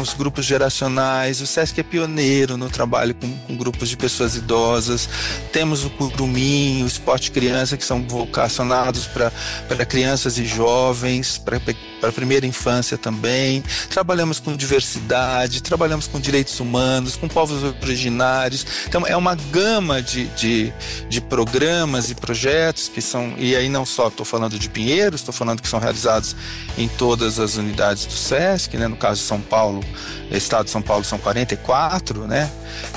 temos grupos geracionais, o SESC é pioneiro no trabalho com grupos de pessoas idosas, temos o Curumim, o Esporte Criança, que são vocacionados para crianças e jovens, para a primeira infância também. Trabalhamos com diversidade, trabalhamos com direitos humanos, com povos originários. Então é uma gama de programas e projetos que são, e aí não só estou falando de Pinheiros, estou falando que são realizados em todas as unidades do SESC, né? No caso de São Paulo, estado de São Paulo são 44, né?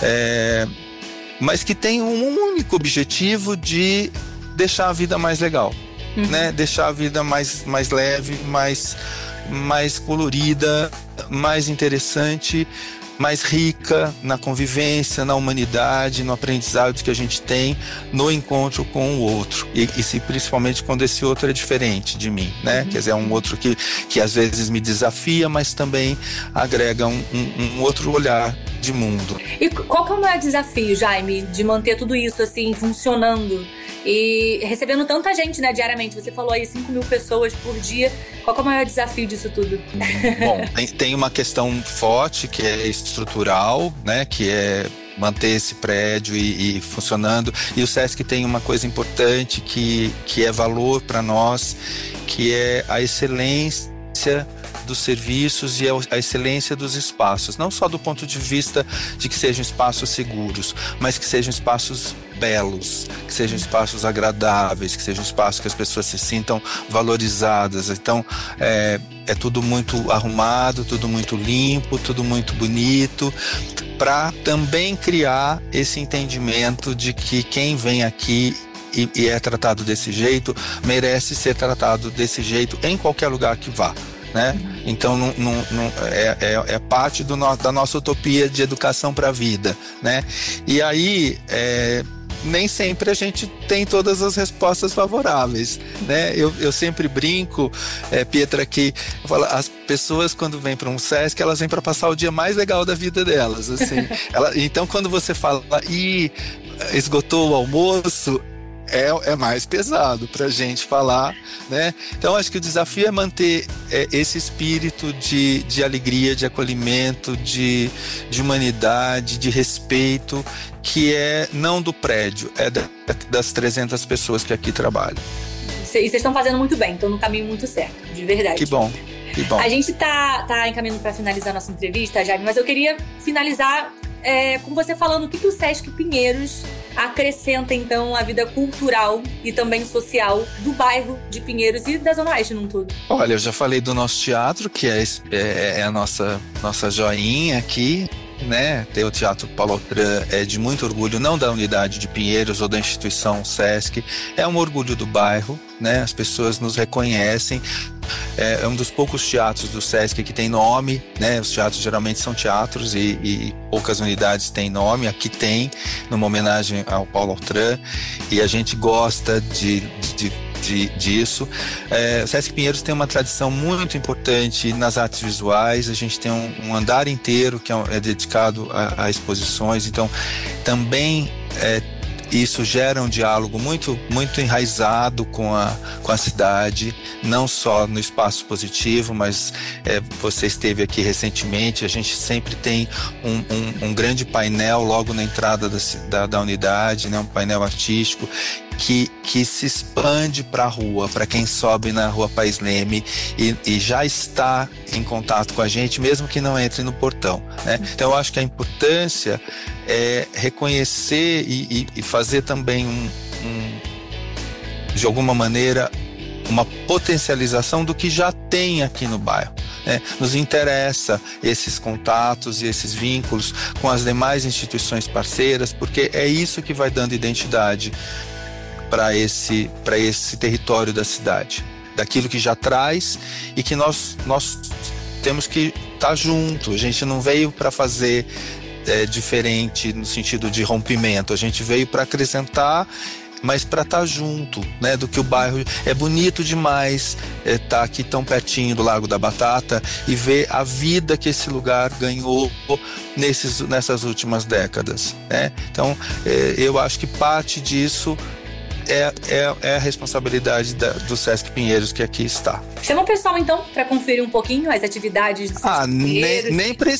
Mas que tem um único objetivo de deixar a vida mais legal, né? Deixar a vida mais leve, mais colorida, mais interessante, mais rica na convivência, na humanidade, no aprendizado que a gente tem no encontro com o outro. E principalmente quando esse outro é diferente de mim, né? Quer dizer, é um outro que às vezes me desafia, mas também agrega um outro olhar de mundo. E qual que é o maior desafio, Jaime, de manter tudo isso assim funcionando e recebendo tanta gente, né, diariamente? Você falou aí 5.000 pessoas por dia. Qual que é o maior desafio disso tudo? Bom, tem uma questão forte que é estrutural, né, que é manter esse prédio e funcionando. E o SESC tem uma coisa importante que é valor para nós, que é a excelência dos serviços e a excelência dos espaços, não só do ponto de vista de que sejam espaços seguros, mas que sejam espaços belos, que sejam espaços agradáveis, que sejam espaços que as pessoas se sintam valorizadas. Então é tudo muito arrumado, tudo muito limpo, tudo muito bonito, para também criar esse entendimento de que quem vem aqui e é tratado desse jeito merece ser tratado desse jeito em qualquer lugar que vá, né? Então é parte da nossa utopia de educação para a vida, né? E aí nem sempre a gente tem todas as respostas favoráveis, né? Eu sempre brinco, Pietra, que eu falo, as pessoas quando vêm para um SESC, elas vêm para passar o dia mais legal da vida delas, assim. Então quando você fala, esgotou o almoço, é mais pesado pra gente falar, né? Então acho que o desafio é manter esse espírito de alegria, de acolhimento, de humanidade, de respeito, que é não do prédio, é das 300 pessoas que aqui trabalham. E vocês estão fazendo muito bem, estão no caminho muito certo, de verdade. Que bom. A gente tá encaminhando para finalizar nossa entrevista, Jaime, mas eu queria finalizar com você falando o que o SESC Pinheiros acrescenta, então, à vida cultural e também social do bairro de Pinheiros e da Zona Oeste num todo. Olha, eu já falei do nosso teatro, que é a nossa joinha aqui, né? Ter o Teatro Paulo Autran é de muito orgulho, não da unidade de Pinheiros ou da instituição SESC, é um orgulho do bairro, né? As pessoas nos reconhecem. É um dos poucos teatros do SESC que tem nome, né? Os teatros geralmente são teatros e poucas unidades têm nome. Aqui tem, numa homenagem ao Paulo Autran, e a gente gosta disso. O SESC Pinheiros tem uma tradição muito importante nas artes visuais. A gente tem um andar inteiro que é dedicado a exposições, então também isso gera um diálogo muito, muito enraizado com a cidade, não só no espaço positivo, mas você esteve aqui recentemente, a gente sempre tem um grande painel logo na entrada da unidade, né, um painel artístico que se expande para a rua, para quem sobe na Rua Paes Leme e já está em contato com a gente, mesmo que não entre no portão, né? Então eu acho que a importância é reconhecer e fazer também de alguma maneira uma potencialização do que já tem aqui no bairro, né? Nos interessa esses contatos e esses vínculos com as demais instituições parceiras, porque é isso que vai dando identidade para esse território da cidade, daquilo que já traz e que nós temos que estar junto. A gente não veio para fazer diferente no sentido de rompimento, a gente veio para acrescentar, mas para estar junto, né, do que o bairro. É bonito demais estar aqui tão pertinho do Largo da Batata e ver a vida que esse lugar ganhou nessas últimas décadas, né? Então eu acho que parte disso é a responsabilidade do SESC Pinheiros que aqui está. Chama o pessoal então para conferir um pouquinho as atividades do SESC Pinheiros. Nem